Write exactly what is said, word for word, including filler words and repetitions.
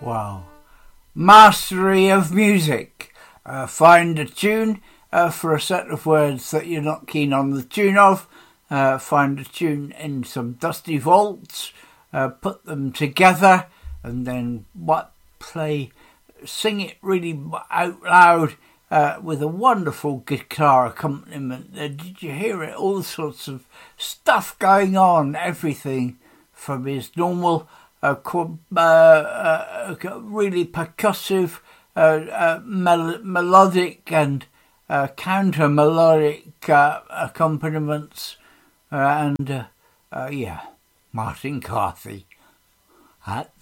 Wow. Mastery of music. Uh, find a tune uh, for a set of words that you're not keen on the tune of. Uh, find a tune in some dusty vaults. Uh, put them together and then what play, sing it really out loud uh, with a wonderful guitar accompaniment. Uh, did you hear it? All sorts of stuff going on. Everything from his normal Uh, uh, uh, really percussive, uh, uh, mel- melodic and uh, counter-melodic uh, accompaniments, uh, and uh, uh, yeah, Martin Carthy at